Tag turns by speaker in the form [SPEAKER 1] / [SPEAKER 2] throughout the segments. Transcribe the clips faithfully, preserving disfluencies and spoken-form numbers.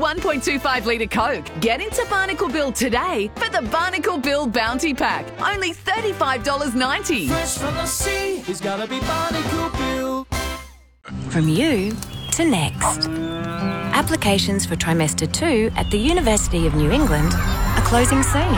[SPEAKER 1] one point two five litre Coke. Get into Barnacle Bill today for the Barnacle Bill Bounty Pack. Only thirty-five dollars ninety.
[SPEAKER 2] Fresh from the sea, he's gotta be Barnacle Bill.
[SPEAKER 3] From you to next. Applications for trimester two at the University of New England are closing soon.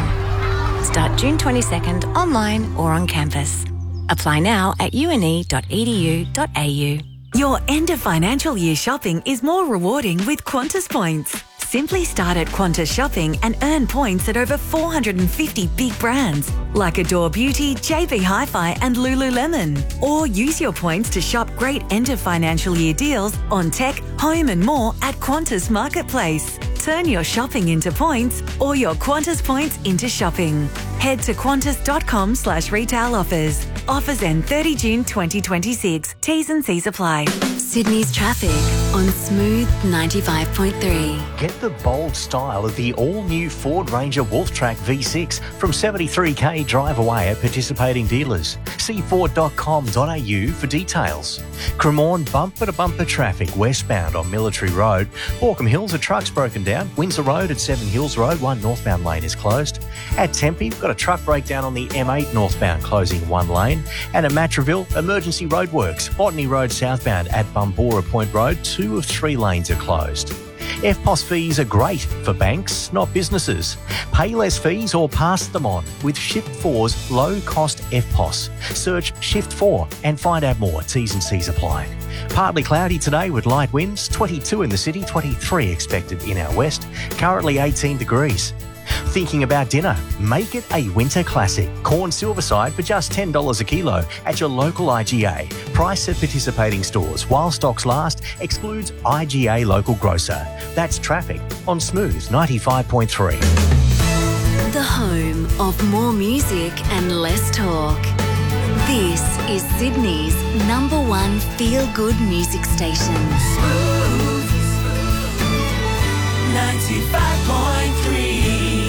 [SPEAKER 3] Start June twenty-second online or on campus. Apply now at u n e dot e d u dot a u.
[SPEAKER 4] Your end of financial year shopping is more rewarding with Qantas points. Simply start at Qantas Shopping and earn points at over four hundred fifty big brands like Adore Beauty, J B Hi-Fi and Lululemon. Or use your points to shop great end of financial year deals on tech, home and more at Qantas Marketplace. Turn your shopping into points or your Qantas points into shopping. Head to qantas.com slash retail offers. Offers end thirtieth of June twenty twenty-six. T's and C's apply.
[SPEAKER 5] Sydney's traffic on Smooth ninety-five point three.
[SPEAKER 6] Get the bold style of the all-new Ford Ranger Wolf Track V six from seventy-three k drive away at participating dealers. See ford dot com dot a u for details. Cremorne bumper-to-bumper traffic westbound on Military Road. Borkham Hills, a truck's broken down. Windsor Road at Seven Hills Road, one northbound lane is closed. At Tempe, we've got a truck breakdown on the M eight northbound, closing one lane. And at Matraville, emergency roadworks. Botany Road southbound at Bumbora Point Road, two of three lanes are closed. F P O S fees are great for banks, not businesses. Pay less fees or pass them on with Shift four's low-cost F P O S. Search Shift four and find out more. T's and C's apply. Partly cloudy today with light winds, twenty-two in the city, twenty-three expected in our west, currently eighteen degrees. Thinking about dinner? Make it a winter classic. Corn Silverside for just ten dollars a kilo at your local I G A. Price at participating stores while stocks last. Excludes I G A local grocer. That's traffic on Smooth ninety-five point three.
[SPEAKER 5] The home of more music and less talk. This is Sydney's number one feel-good music station.
[SPEAKER 2] Smooth ninety-five point three.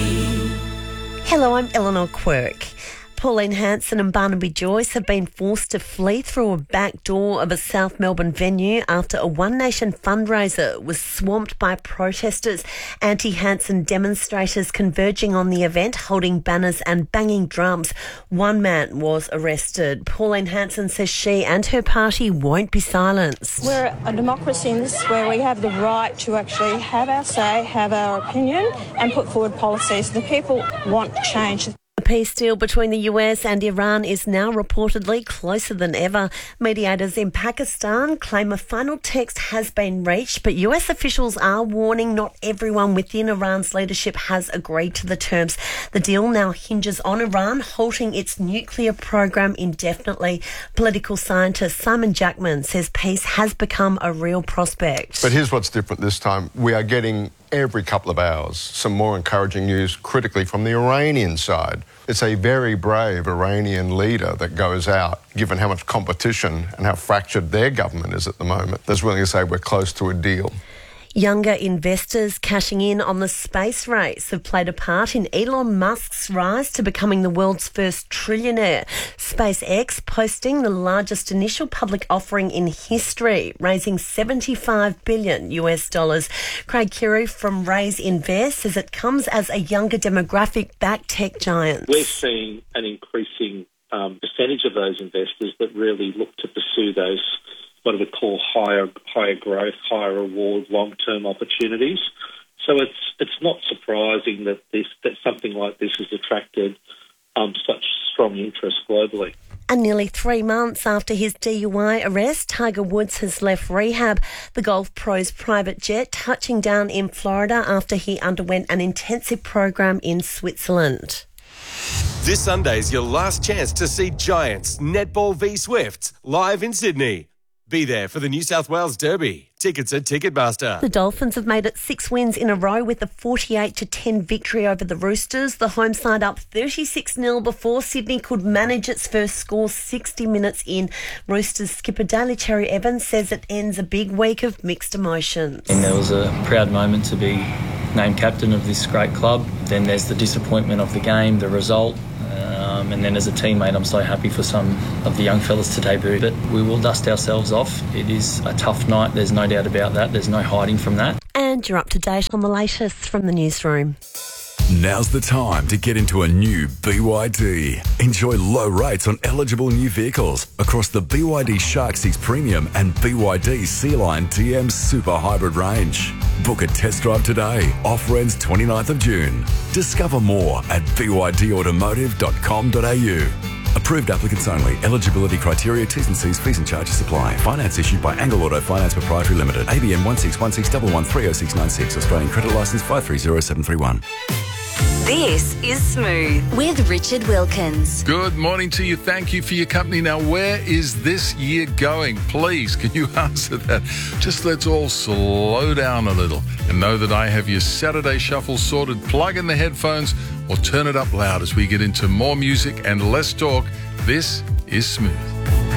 [SPEAKER 7] Hello, I'm Eleanor Quirk. Pauline Hanson and Barnaby Joyce have been forced to flee through a back door of a South Melbourne venue after a One Nation fundraiser was swamped by protesters. Anti-Hanson demonstrators converging on the event, holding banners and banging drums. One man was arrested. Pauline Hanson says she and her party won't be silenced.
[SPEAKER 8] We're a democracy in this where we have the right to actually have our say, have our opinion and put forward policies. The people want change.
[SPEAKER 7] The peace deal between the U S and Iran is now reportedly closer than ever. Mediators in Pakistan claim a final text has been reached, but U S officials are warning not everyone within Iran's leadership has agreed to the terms. The deal now hinges on Iran halting its nuclear program indefinitely. Political scientist Simon Jackman says peace has become a real prospect.
[SPEAKER 9] But here's what's different this time. We are getting every couple of hours some more encouraging news critically from the Iranian side. It's a very brave Iranian leader that goes out, given how much competition and how fractured their government is at the moment, that's willing to say we're close to a deal.
[SPEAKER 7] Younger investors cashing in on the space race have played a part in Elon Musk's rise to becoming the world's first trillionaire. SpaceX posting the largest initial public offering in history, raising seventy-five billion U S dollars. Craig Kiru from Raise Invest says it comes as a younger demographic backed tech giant.
[SPEAKER 10] We're seeing an increasing um, percentage of those investors that really look to pursue those what I would call higher higher growth, higher reward, long-term opportunities. So it's it's not surprising that this that something like this has attracted um, such strong interest globally.
[SPEAKER 7] And nearly three months after his D U I arrest, Tiger Woods has left rehab. The golf pro's private jet touching down in Florida after he underwent an intensive program in Switzerland.
[SPEAKER 11] This Sunday's your last chance to see Giants Netball v Swifts live in Sydney. Be there for the New South Wales Derby. Tickets at Ticketmaster.
[SPEAKER 7] The Dolphins have made it six wins in a row with a forty-eight to ten victory over the Roosters. The home side up thirty-six nil before Sydney could manage its first score sixty minutes in. Roosters skipper Daly Cherry Evans says it ends a big week of mixed emotions.
[SPEAKER 12] And there was a proud moment to be named captain of this great club. Then there's the disappointment of the game, the result. Um, and then as a teammate, I'm so happy for some of the young fellas to debut. But we will dust ourselves off. It is a tough night. There's no doubt about that. There's no hiding from that.
[SPEAKER 7] And And you're up to date on the latest from the newsroom.
[SPEAKER 13] Now's the time to get into a new B Y D. Enjoy low rates on eligible new vehicles across the B Y D Shark six Premium and B Y D Sea Line D M Super Hybrid range. Book a test drive today. Offer ends twenty-ninth of June. Discover more at b y d automotive dot com dot a u. Approved applicants only. Eligibility criteria, T's and C's, fees and charges apply. Finance issued by Angle Auto Finance Proprietary Limited. A B N one six one six one one three oh six nine six. Australian credit licence five three zero seven three one.
[SPEAKER 5] This is Smooth with Richard Wilkins.
[SPEAKER 14] Good morning to you. Thank you for your company. Now, where is this year going? Please, can you answer that? Just let's all slow down a little and know that I have your Saturday Shuffle sorted. Plug in the headphones or turn it up loud as we get into more music and less talk. This is Smooth.